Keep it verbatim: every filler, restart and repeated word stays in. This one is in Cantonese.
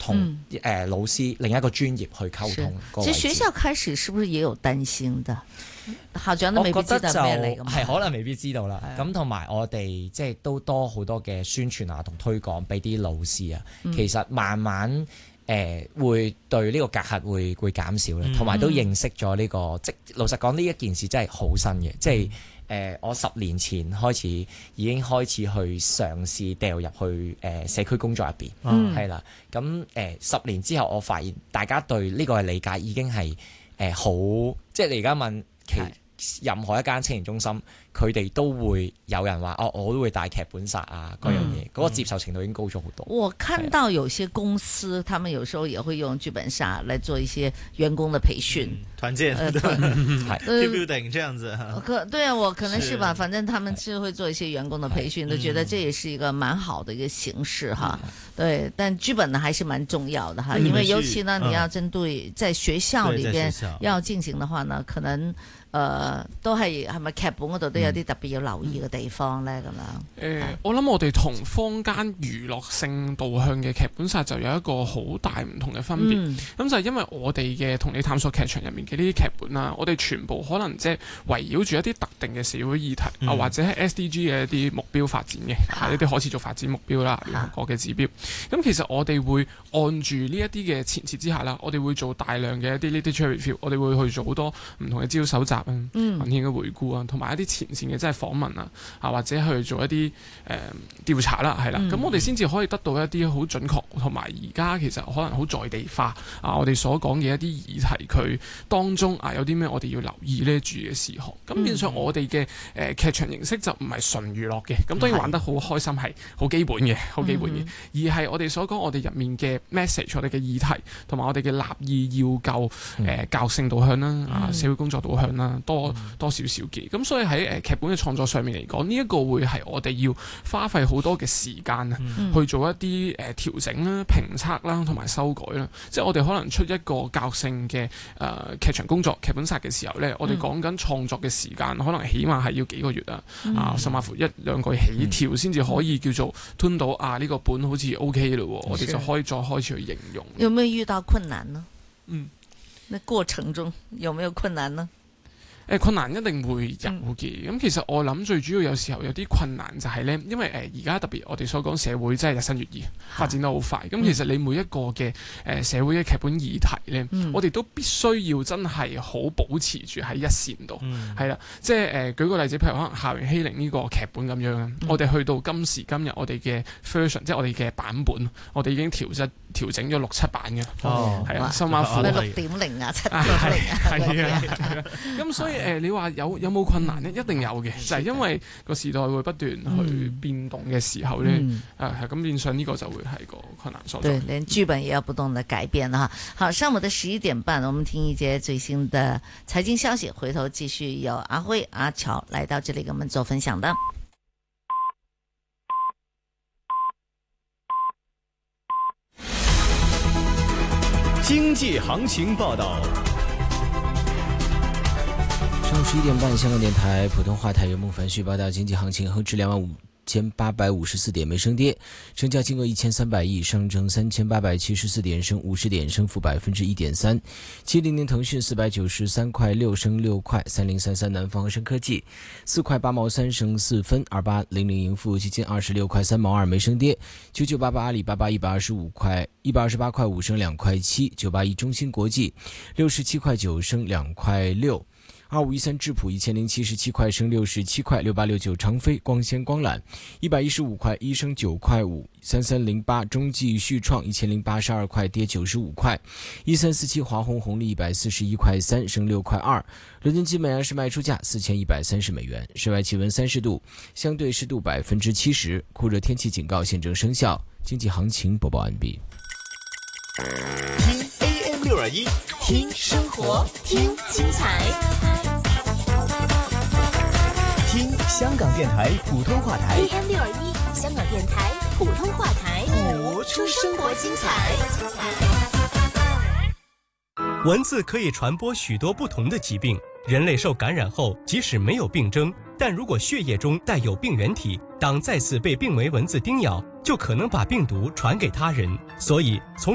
同誒、呃、老師另一個專業去溝通。 其實學校開始是不是也有擔心的？校長都未必知道咩嚟㗎嘛， 係可能未必知道啦。咁同埋我哋即係都多好多嘅宣傳啊，同推廣俾啲老師啊。嗯、其實慢慢誒、呃、會對呢個隔閡會會減少啦，同埋、嗯、都認識咗呢、這個。即老實講，呢一件事真係好新嘅，即係。誒、呃，我十年前開始已經開始去嘗試掉入去誒、呃、社區工作入邊，係啦、嗯。咁誒、呃、十年之後，我發現大家對呢個嘅理解已經係誒、呃、好，即係你而家問其任何一間青年中心，佢哋都會有人話哦，我都會帶劇本殺啊，嗰樣嘢，嗰、嗯、個接受程度已經高咗好多。 我看到有些公司，他們有時候也會用劇本殺來做一些員工的培訓、 嗯、團建， 呃、 對 building 這樣子。 可對啊，我可能是吧，是反正他們是會做一些員工的培訓，都覺得這也是一個蠻好的一個形式哈。嗯、對，但劇本呢還是蠻重要的哈，嗯、因為尤其呢，嗯、你要針對在學校裏邊要進行的話呢，可能。誒、呃，都係係咪劇本嗰度都有啲特別要留意嘅地方咧？咁樣誒， 我諗我哋同坊間娛樂性導向嘅劇本殺就有一個好大唔同嘅分別。咁、嗯、就係因為我哋嘅同你探索劇場入面嘅呢啲劇本啦，我哋全部可能即係圍繞住一啲特定嘅社會議題啊，嗯、或者係 S D G 嘅一啲目標發展嘅，啊、一啲可持續發展目標啦，聯合國嘅指標。咁、啊、其實我哋會按住呢一啲嘅前設之下啦，我哋會做大量嘅一啲 literature review，我哋會去做好多唔同嘅資料搜集。嗯，文獻嘅回顧啊，同埋一啲前線嘅即係訪問啊，啊或者去做一啲誒調查啦，係啦，咁、嗯、我哋先至可以得到一啲好準確，同埋而家其實可能好在地化啊，我哋所講嘅一啲議題，佢當中啊有啲咩我哋要留意呢注意嘅事項。咁變相我哋嘅誒劇場形式就唔係純娛樂嘅，咁當然玩得好開心係好基本嘅，好基本嘅，嗯、而係我哋所講我哋入面嘅 message， 我哋嘅議題，同埋我哋嘅立意要夠誒、呃、教育性導向啦，啊社會工作導向啦。多多少少嘅，咁所以喺誒劇本嘅創作上面嚟講，呢、這、一個會係我哋要花費好多嘅時間啊，嗯、去做一啲誒調整啦、評測啦，同埋修改啦。即係我哋可能出一個教育性嘅誒劇場工作劇本殺嘅時候咧，我哋講緊創作嘅時間，可能起碼係要幾個月啊，嗯、啊甚至乎一兩個月起跳先至可以叫做吞到啊呢、這個本好似 O K 嘞，我哋就可以再開始去形容。 有冇遇到困難呢？ 嗯， 那過程中有沒有困難呢？ 誒困難一定會有嘅，咁、嗯、其實我諗最主要有時候有啲困難就係咧，因為誒而家特別我哋所講社會真係日新月異，發展得好快。咁、嗯、其實你每一個嘅誒社會嘅劇本議題咧，嗯、我哋都必須要真係好保持住喺一線度，係啦、嗯，即係誒舉個例子，譬如可能校園欺凌呢個劇本咁樣，嗯、我哋去到今時今日，我哋嘅 version 即係我哋嘅版本，我哋已經調質調整咗六七版嘅，係啊，深挖苦六點零啊，七點零啊，係啊， 咁所以。誒、呃，你話有有冇困難呢？一定有嘅，就係、是、因為個時代會不斷去變動嘅時候呢，誒、嗯，係咁變相呢個就會係個困難所在。 對，連劇本也要不斷的改變啦。好，上午的十一點半，我們聽一節最新的財經消息，回頭繼續有阿輝、阿喬來到這裡給我們做分享的。 經濟行情報道。 上午十一點半，香港電台普通話台由孟凡旭報道經濟行情，恒指兩萬五千八百五十四點沒升跌，成交金額一千三百億，上證三千八百七十四點升五十點，升幅百分之一點三。七零零騰訊四百九十三塊六升六塊，三零三三南方恒生科技四塊八毛三升四分，二八零零盈富基金二十六塊三毛二沒升跌，九九八八阿里巴巴一百二十五塊一百二十八塊五升兩塊七，九八一中芯國際六十七塊九升兩塊六。二五一三智普一千零七十七塊升六十七塊，六八六九長飛光纖光纜一百一十五塊一升九塊五，三三零八中繼續創一千零八十二塊跌九十五塊，一三四七華虹紅利一百四十一塊三升六塊二，倫敦金每盎司賣出價四千一百三十美元，室外氣溫三十度，相對濕度百分之七十，酷熱天氣警告現正生效。經濟行情播報完畢。 聽 A M 六二一，聽生活，聽精彩。聽香港電台普通話台 A M 六二一，香港電台普通話台， 播出生活精彩。 文字可以傳播許多不同的疾病，人類受感染後，即使沒有病徵，但如果血液中帶有病原體，當再次被病媒蚊子叮咬，就可能把病毒傳給他人。所以從